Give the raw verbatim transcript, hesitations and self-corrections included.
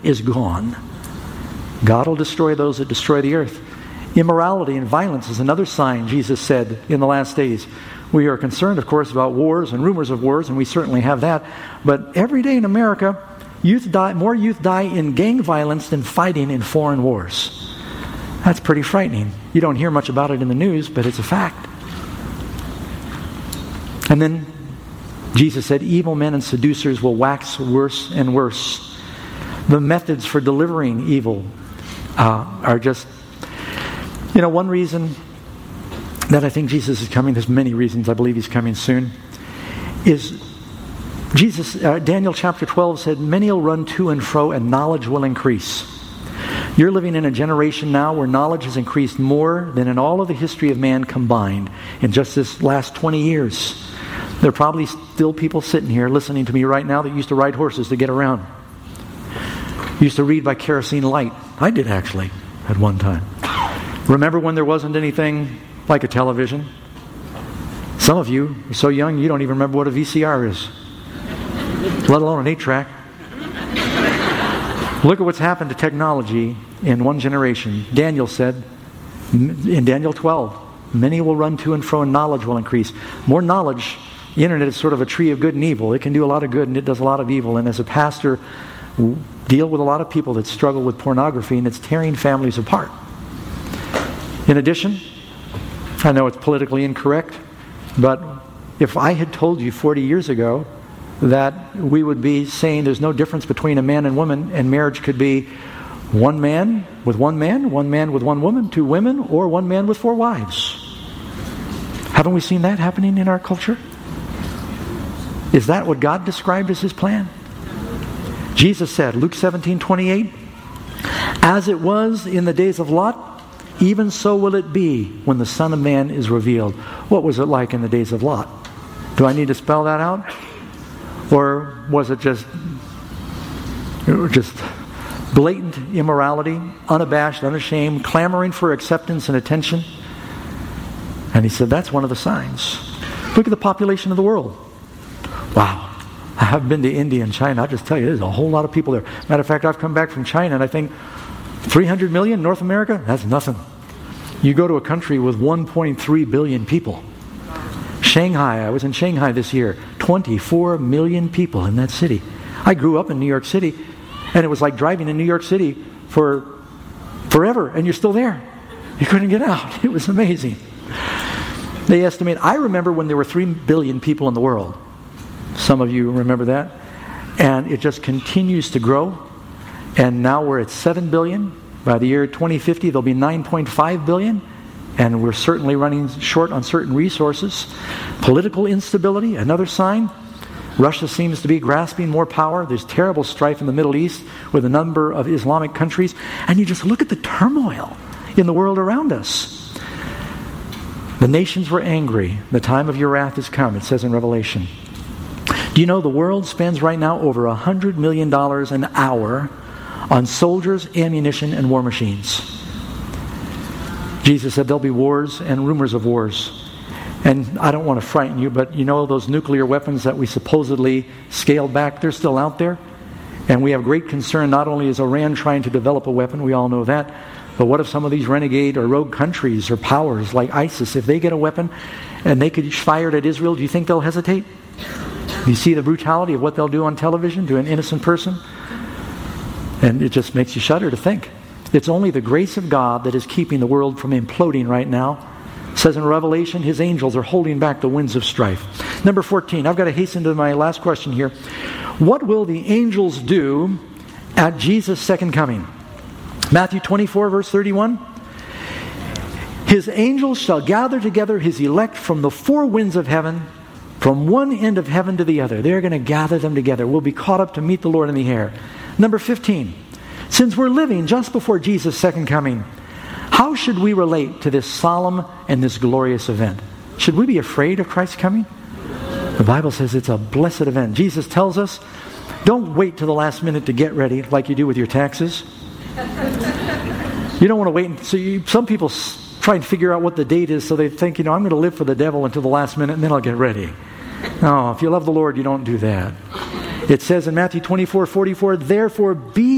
is gone. God will destroy those that destroy the earth. Immorality and violence is another sign, Jesus said, in the last days. We are concerned, of course, about wars and rumors of wars, and we certainly have that. But every day in America, youth die, more youth die in gang violence than fighting in foreign wars. That's pretty frightening. You don't hear much about it in the news, but it's a fact. And then Jesus said, evil men and seducers will wax worse and worse. The methods for delivering evil uh, are just, you know, one reason that I think Jesus is coming, there's many reasons I believe He's coming soon, is Jesus, uh, Daniel chapter twelve said, many will run to and fro and knowledge will increase. You're living in a generation now where knowledge has increased more than in all of the history of man combined in just this last twenty years. There are probably still people sitting here listening to me right now that used to ride horses to get around. Used to read by kerosene light. I did actually at one time. Remember when there wasn't anything like a television? Some of you are so young you don't even remember what a V C R is, let alone an eight track. Look at what's happened to technology in one generation. Daniel said, in Daniel twelve, many will run to and fro and knowledge will increase. More knowledge, the internet is sort of a tree of good and evil. It can do a lot of good and it does a lot of evil. And as a pastor, deal with a lot of people that struggle with pornography and it's tearing families apart. In addition, I know it's politically incorrect, but if I had told you forty years ago that we would be saying there's no difference between a man and woman and marriage could be one man with one man, one man with one woman, two women, or one man with four wives. Haven't we seen that happening in our culture? Is that what God described as His plan? Jesus said, Luke seventeen twenty-eight, as it was in the days of Lot, even so will it be when the Son of Man is revealed. What was it like in the days of Lot? Do I need to spell that out? Or was it just, just blatant immorality, unabashed, unashamed, clamoring for acceptance and attention? And He said, that's one of the signs. Look at the population of the world. Wow. I have been to India and China. I'll just tell you, there's a whole lot of people there. Matter of fact, I've come back from China and I think three hundred million North America? That's nothing. You go to a country with one point three billion people. Shanghai, I was in Shanghai this year. twenty-four million people in that city. I grew up in New York City and it was like driving in New York City for forever and you're still there. You couldn't get out. It was amazing. They estimate, I remember when there were three billion people in the world. Some of you remember that. And it just continues to grow. And now we're at seven billion. By the year twenty fifty, there'll be nine point five billion. And we're certainly running short on certain resources. Political instability, another sign. Russia seems to be grasping more power. There's terrible strife in the Middle East with a number of Islamic countries. And you just look at the turmoil in the world around us. The nations were angry. The time of your wrath has come, it says in Revelation. Do you know the world spends right now over one hundred million dollars an hour on soldiers, ammunition, and war machines? Jesus said there'll be wars and rumors of wars. And I don't want to frighten you, but you know those nuclear weapons that we supposedly scaled back, they're still out there. And we have great concern, not only is Iran trying to develop a weapon, we all know that, but what if some of these renegade or rogue countries or powers like ISIS, if they get a weapon and they could fire it at Israel, do you think they'll hesitate? Do you see the brutality of what they'll do on television to an innocent person? And it just makes you shudder to think. It's only the grace of God that is keeping the world from imploding right now. It says in Revelation, His angels are holding back the winds of strife. Number fourteen, I've got to hasten to my last question here. What will the angels do at Jesus' second coming? Matthew twenty-four, verse thirty-one. His angels shall gather together His elect from the four winds of heaven, from one end of heaven to the other. They're going to gather them together. We'll be caught up to meet the Lord in the air. Number fifteen. Since we're living just before Jesus' second coming, how should we relate to this solemn and this glorious event? Should we be afraid of Christ's coming? The Bible says it's a blessed event. Jesus tells us, don't wait till the last minute to get ready like you do with your taxes. You don't want to wait. So you, some people try and figure out what the date is so they think, you know, I'm going to live for the devil until the last minute and then I'll get ready. No, if you love the Lord, you don't do that. It says in Matthew twenty-four forty-four, therefore be